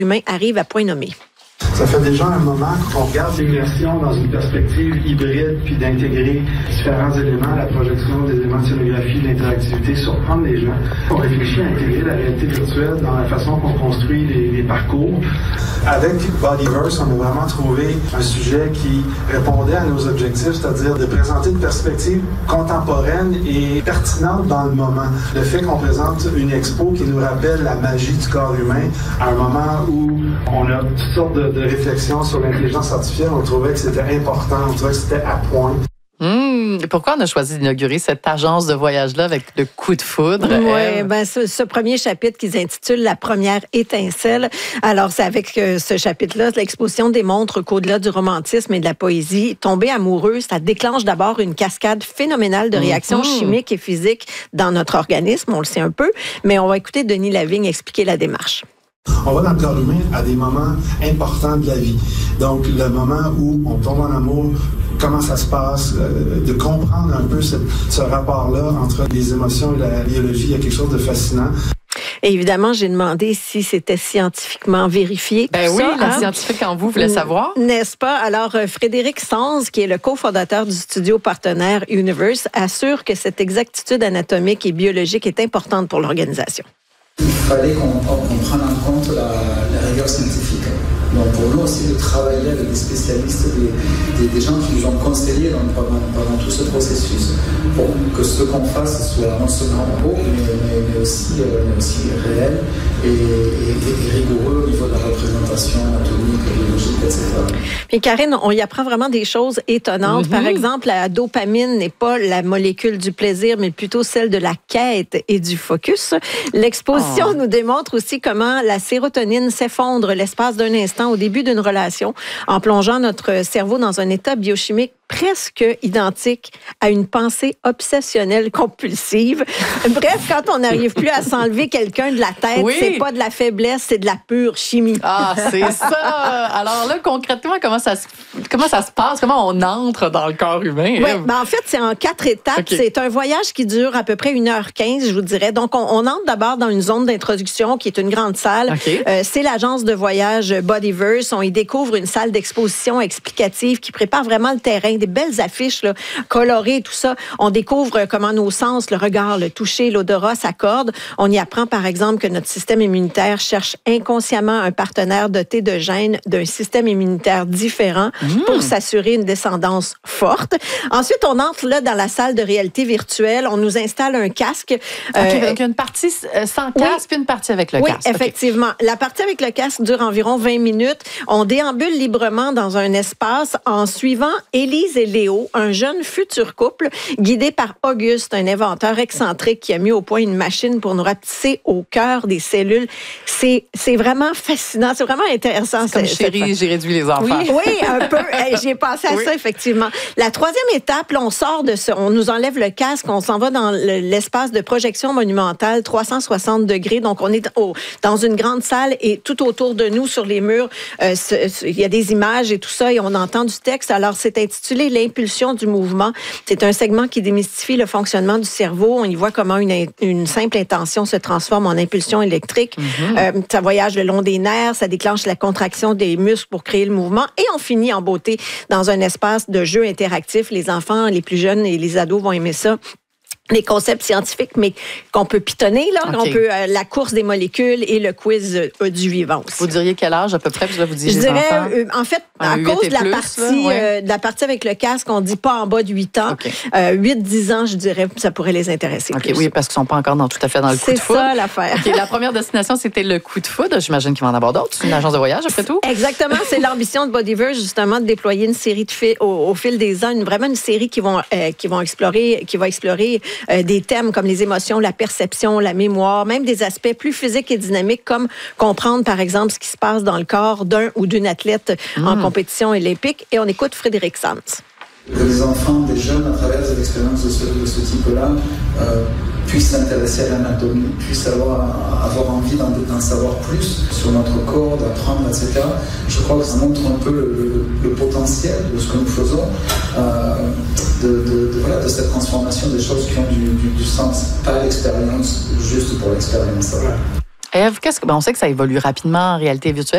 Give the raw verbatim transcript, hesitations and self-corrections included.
humain arrive à point nommé. Ça fait déjà un moment qu'on regarde l'immersion dans une perspective hybride, puis d'intégrer différents éléments, la projection des éléments de scénographie, l'interactivité, surprendre les gens. On réfléchit à intégrer la réalité virtuelle dans la façon qu'on construit les, les parcours. Avec Bodyverse, on a vraiment trouvé un sujet qui répondait à nos objectifs, c'est-à-dire de présenter une perspective contemporaine et pertinente dans le moment. Le fait qu'on présente une expo qui nous rappelle la magie du corps humain à un moment où on a toutes sortes de, de réflexions sur l'intelligence artificielle, on trouvait que c'était important, on trouvait que c'était à point. Mmh, pourquoi on a choisi d'inaugurer cette agence de voyage-là avec le coup de foudre? Oui, ben, ce, ce premier chapitre qu'ils intitulent La première étincelle. Alors, c'est avec euh, ce chapitre-là, l'exposition démontre qu'au-delà du romantisme et de la poésie, tomber amoureux, ça déclenche d'abord une cascade phénoménale de réactions mmh. chimiques et physiques dans notre organisme, on le sait un peu, mais on va écouter Denis Lavigne expliquer la démarche. On va dans le corps humain à des moments importants de la vie. Donc, le moment où on tombe en amour, comment ça se passe, euh, de comprendre un peu ce, ce rapport-là entre les émotions et la biologie, il y a quelque chose de fascinant. Et évidemment, j'ai demandé si c'était scientifiquement vérifié. Ben oui, ça, la hein? scientifique en vous voulait savoir. N'est-ce pas? Alors, Frédéric Sanz, qui est le cofondateur du studio partenaire Universe, assure que cette exactitude anatomique et biologique est importante pour l'organisation. Il fallait qu'on, qu'on prenne en compte la, la rigueur scientifique. Donc pour nous aussi de travailler avec des spécialistes, des, des, des gens qui nous ont conseillé dans, pendant, pendant tout ce processus pour que ce qu'on fasse soit non seulement beau, mais, mais, mais, aussi, euh, mais aussi réel et, et, et rigoureux au niveau de la représentation anatomique, biologique, et cetera. Puis Karine, on y apprend vraiment des choses étonnantes. Mm-hmm. Par exemple, la dopamine n'est pas la molécule du plaisir, mais plutôt celle de la quête et du focus. L'exposition oh. nous démontre aussi comment la sérotonine s'effondre l'espace d'un instant au début d'une relation, en plongeant notre cerveau dans un état biochimique presque identique à une pensée obsessionnelle compulsive. Bref, quand on n'arrive plus à s'enlever quelqu'un de la tête, oui. c'est pas de la faiblesse, c'est de la pure chimie. Ah, c'est ça! Alors là, concrètement, comment ça se, comment ça se passe? Comment on entre dans le corps humain? Oui, ben en fait, c'est en quatre étapes. Okay. C'est un voyage qui dure à peu près une heure quinze, je vous dirais. Donc, on, on entre d'abord dans une zone d'introduction qui est une grande salle. Okay. Euh, c'est l'agence de voyage Bodyverse. On y découvre une salle d'exposition explicative qui prépare vraiment le terrain, des belles affiches là, colorées, tout ça. On découvre comment nos sens, le regard, le toucher, l'odorat s'accordent. On y apprend, par exemple, que notre système immunitaire cherche inconsciemment un partenaire doté de gènes d'un système immunitaire différent mmh. pour s'assurer une descendance forte. Ensuite, on entre là dans la salle de réalité virtuelle. On nous installe un casque. Okay, euh, donc, il y a une partie sans casque oui. puis une partie avec le oui, casque. Oui, effectivement. Okay. La partie avec le casque dure environ vingt minutes. On déambule librement dans un espace en suivant Élise et Léo, un jeune futur couple, guidé par Auguste, un inventeur excentrique qui a mis au point une machine pour nous rapetisser au cœur des cellules. C'est, c'est vraiment fascinant, c'est vraiment intéressant. C'est comme Chérie, j'ai réduit les enfants. Oui, oui un peu. J'y ai pensé à oui. ça, effectivement. La troisième étape, là, on sort de ce... On nous enlève le casque, on s'en va dans l'espace de projection monumentale, trois cent soixante degrés. Donc, on est au, dans une grande salle et tout autour de nous, sur les murs, euh, il y a des images et tout ça et on entend du texte. Alors, c'est intitulé L'impulsion du mouvement. C'est un segment qui démystifie le fonctionnement du cerveau. On y voit comment une, une simple intention se transforme en impulsion électrique. Mm-hmm. Euh, ça voyage le long des nerfs, ça déclenche la contraction des muscles pour créer le mouvement et on finit en beauté dans un espace de jeu interactif. Les enfants, les plus jeunes et les ados vont aimer ça. Les concepts scientifiques, mais qu'on peut pitonner, là. Okay. On peut, euh, la course des molécules et le quiz euh, du vivant aussi. Vous diriez quel âge à peu près? Puis là, vous disiez je les dirais, enfants. Euh, en fait, à cause de la, plus, partie, là, ouais. euh, de la partie avec le casque, on dit pas en bas de huit ans. Okay. Euh, huit dix ans, je dirais, ça pourrait les intéresser. OK, plus. Oui, parce qu'ils sont pas encore dans, tout à fait dans le coup de foudre. C'est ça, l'affaire. Okay, la première destination, c'était le coup de foudre. J'imagine qu'il va en avoir d'autres. C'est une agence de voyage, après tout. Exactement. C'est l'ambition de Bodyverse, justement, de déployer une série de faits au, au fil des ans. Une, vraiment une série qui vont, euh, qui vont explorer, qui va explorer euh, des thèmes comme les émotions, la perception, la mémoire, même des aspects plus physiques et dynamiques comme comprendre, par exemple, ce qui se passe dans le corps d'un ou d'une athlète mmh. en compétition olympique. Et on écoute Frédéric Sanz. Que les enfants, des jeunes, à travers des expériences de ce, de ce type-là, euh, puissent s'intéresser à l'anatomie, puissent avoir, avoir envie d'en, d'en savoir plus sur notre corps, d'apprendre, et cetera. Je crois que ça montre un peu le, le, le potentiel de ce que nous faisons, euh, de, de, de, voilà, de cette transformation des choses qui ont du, du, du sens, pas l'expérience, juste pour l'expérience. Ève, qu'est-ce que, ben on sait que ça évolue rapidement en réalité virtuelle.